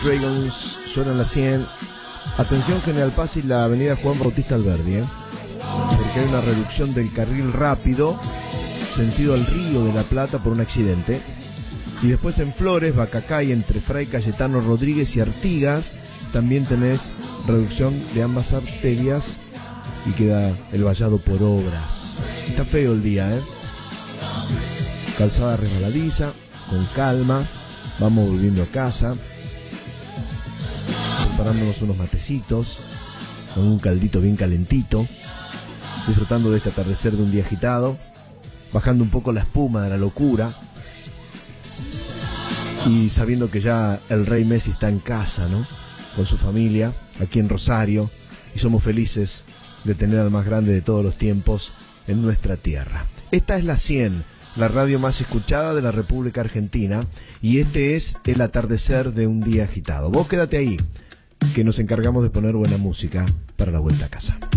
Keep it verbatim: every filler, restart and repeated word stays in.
Dragons suenan la cien. Atención, General Paz y la avenida Juan Bautista Alberdi, ¿eh? Porque hay una reducción del carril rápido sentido al Río de la Plata por un accidente. Y después en Flores, Bacacay, entre Fray Cayetano Rodríguez y Artigas, también tenés reducción de ambas arterias y queda el vallado por obras. Está feo el día, ¿eh? Calzada resbaladiza, con calma, vamos volviendo a casa, preparándonos unos matecitos, con un caldito bien calentito, disfrutando de este atardecer de un día agitado, bajando un poco la espuma de la locura y sabiendo que ya el Rey Messi está en casa, ¿no? Con su familia, aquí en Rosario, y somos felices de tener al más grande de todos los tiempos en nuestra tierra. Esta es la cien, la radio más escuchada de la República Argentina, y este es el atardecer de un día agitado. Vos quédate ahí, que nos encargamos de poner buena música para la vuelta a casa.